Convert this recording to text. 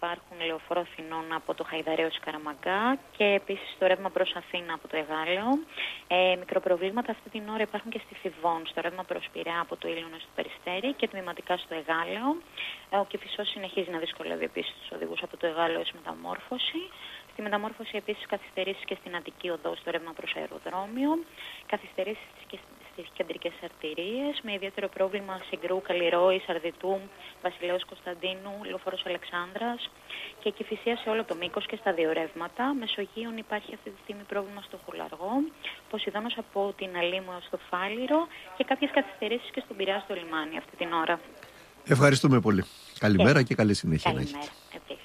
υπάρχουν λεωφόρο Αθηνών από το Χαϊδαρέο στη Καραμαγκά και επίσης το ρεύμα προς Αθήνα από το Εγάλεο. Μικροπροβλήματα αυτή την ώρα υπάρχουν και στη Θηβών, στο ρεύμα προς Πειραιά από το Ήλιονα στο Περιστέρι και τμηματικά στο Εγάλεο. Ο Κηφισός συνεχίζει να δυσκολεύει επίσης τους οδηγούς από το Εγάλεο ως μεταμόρφωση. Στη μεταμόρφωση επίσης καθυστερήσεις και στην Αττική Οδό στο ρεύμα προς αεροδρόμιο. Καθυστερήσεις και στις κεντρικές αρτηρίες, με ιδιαίτερο πρόβλημα Συγκρού, Καλλιρόη, Αρδιτού, Βασιλέως Κωνσταντίνου, Λεωφόρος Αλεξάνδρας και Κηφισίας σε όλο το μήκος και στα δύο ρεύματα. Μεσογείων υπάρχει αυτή τη στιγμή πρόβλημα στο Χολαργό, Ποσειδώνος από την Αλήμου έως το Φάληρο και κάποιες καθυστερήσεις και στον Πειραιά στο λιμάνι αυτή την ώρα. Ευχαριστούμε πολύ. Καλημέρα και καλή συνέχεια. Καλημέρα.